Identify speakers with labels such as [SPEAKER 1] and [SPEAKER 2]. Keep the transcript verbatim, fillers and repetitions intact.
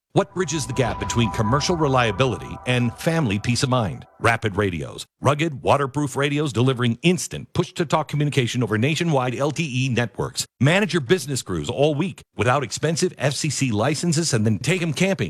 [SPEAKER 1] What bridges the gap between commercial reliability and family peace of mind? Rapid Radios. Rugged, waterproof radios delivering instant push-to-talk communication over nationwide L T E networks. Manage your business crews all week without expensive F C C licenses and then take them camping